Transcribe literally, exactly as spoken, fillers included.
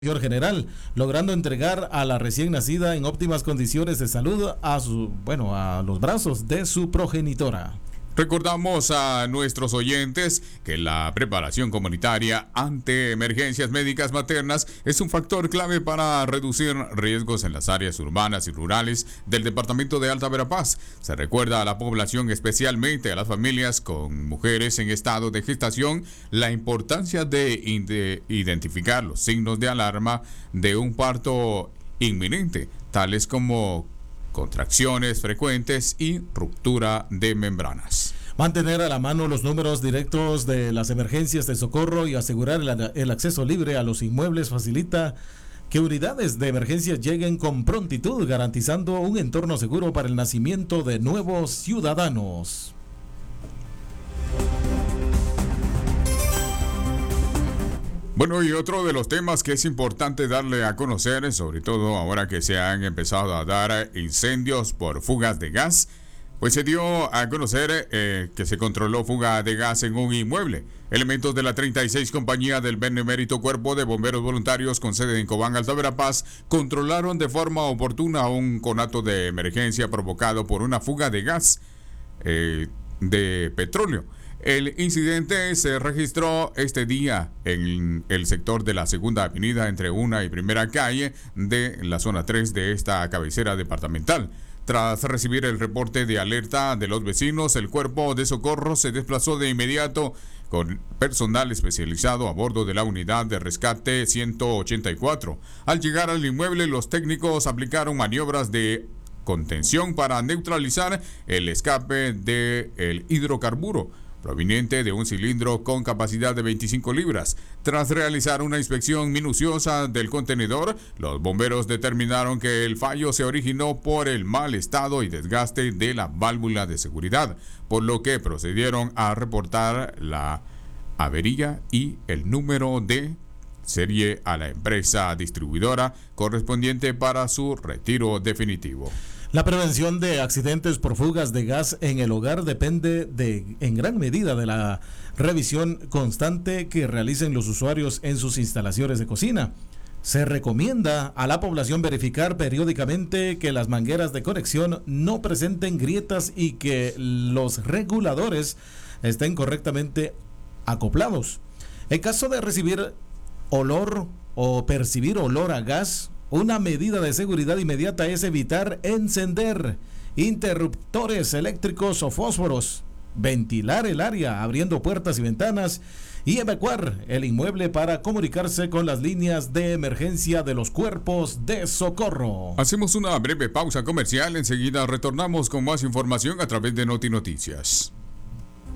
General, logrando entregar a la recién nacida en óptimas condiciones de salud a su, bueno, a los brazos de su progenitora. Recordamos a nuestros oyentes que la preparación comunitaria ante emergencias médicas maternas es un factor clave para reducir riesgos en las áreas urbanas y rurales del departamento de Alta Verapaz. Se recuerda a la población, especialmente a las familias con mujeres en estado de gestación, la importancia de, de identificar los signos de alarma de un parto inminente, tales como contracciones frecuentes y ruptura de membranas. Mantener a la mano los números directos de las emergencias de socorro y asegurar el, el acceso libre a los inmuebles facilita que unidades de emergencia lleguen con prontitud, garantizando un entorno seguro para el nacimiento de nuevos ciudadanos. Bueno, y otro de los temas que es importante darle a conocer, sobre todo ahora que se han empezado a dar incendios por fugas de gas, pues se dio a conocer eh, que se controló fuga de gas en un inmueble. Elementos de la treinta y seis Compañía del Benemérito Cuerpo de Bomberos Voluntarios con sede en Cobán, Alta Verapaz, controlaron de forma oportuna un conato de emergencia provocado por una fuga de gas eh, de petróleo. El incidente se registró este día en el sector de la Segunda Avenida entre una y Primera Calle de la zona tres de esta cabecera departamental. Tras recibir el reporte de alerta de los vecinos, el cuerpo de socorro se desplazó de inmediato con personal especializado a bordo de la unidad de rescate ciento ochenta y cuatro. Al llegar al inmueble, los técnicos aplicaron maniobras de contención para neutralizar el escape del hidrocarburo proveniente de un cilindro con capacidad de veinticinco libras. Tras realizar una inspección minuciosa del contenedor, los bomberos determinaron que el fallo se originó por el mal estado y desgaste de la válvula de seguridad, por lo que procedieron a reportar la avería y el número de serie a la empresa distribuidora correspondiente para su retiro definitivo. La prevención de accidentes por fugas de gas en el hogar depende de, en gran medida de la revisión constante que realicen los usuarios en sus instalaciones de cocina. Se recomienda a la población verificar periódicamente que las mangueras de conexión no presenten grietas y que los reguladores estén correctamente acoplados. En caso de recibir olor o percibir olor a gas, una medida de seguridad inmediata es evitar encender interruptores eléctricos o fósforos, ventilar el área abriendo puertas y ventanas y evacuar el inmueble para comunicarse con las líneas de emergencia de los cuerpos de socorro. Hacemos una breve pausa comercial, enseguida retornamos con más información a través de Noti Noticias.